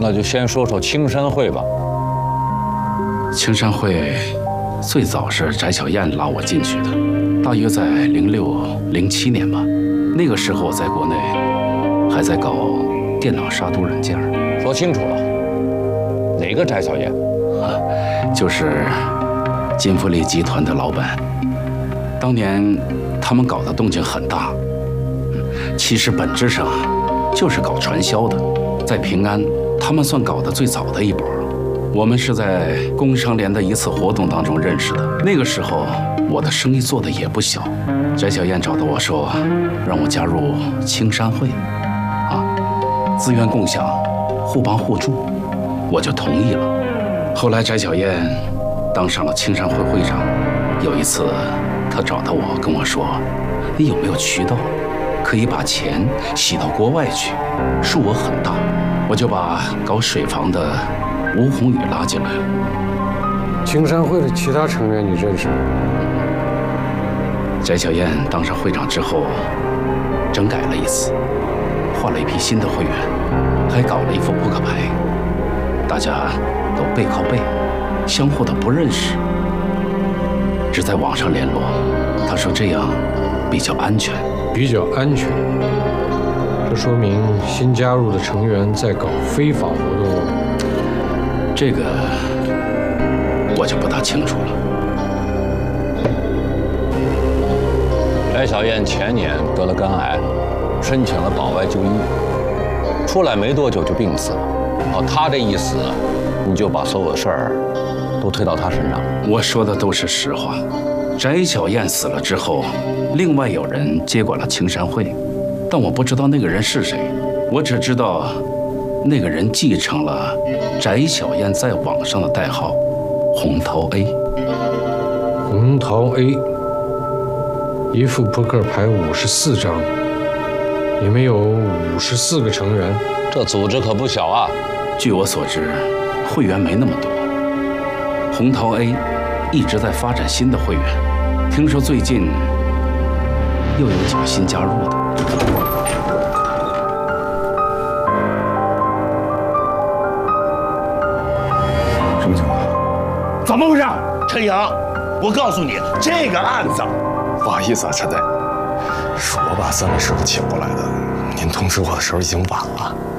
那就先说说青山会吧。 青山会最早是翟小燕拉我进去的，大约在06、07年吧。那个时候我在国内还在搞电脑杀毒软件。 说清楚了，哪个翟小燕？ 就是金富利集团的老板。当年他们搞的动静很大，其实本质上就是搞传销的。在平安，他们算搞得最早的一波。我们是在工商联的一次活动当中认识的。那个时候，我的生意做得也不小。翟小燕找到我说，让我加入青山会，资源共享，互帮互助，我就同意了。后来翟小燕当上了青山会会长。有一次，她找到我跟我说，你有没有渠道可以把钱洗到国外去？数额很大。我就把搞水房的吴宏宇拉进来了。 青山会的其他成员你认识吗？ 翟小燕当上会长之后，整改了一次，换了一批新的会员，还搞了一副扑克牌，大家都背靠背，相互都不认识，只在网上联络。他说这样比较安全。 比较安全，这说明新加入的成员在搞非法活动哦。 这个我就不大清楚了。 翟小燕前年得了肝癌，申请了保外就医，出来没多久就病死了。他这一死，你就把所有的事儿都推到他身上了。 我说的都是实话。翟小燕死了之后，另外有人接管了青山会，但我不知道那个人是谁。我只知道那个人继承了翟小燕在网上的代号红桃 A。 红桃 A， 一副扑克牌54张，里面有54个成员， 这组织可不小啊。 据我所知，会员没那么多。红桃 A 一直在发展新的会员，听说最近又有几个新加入的。 什么情况？ 怎么回事？陈阳，我告诉你，这个案子， 不好意思啊，陈队，是我把3位师傅请过来的，您通知我的时候已经晚了。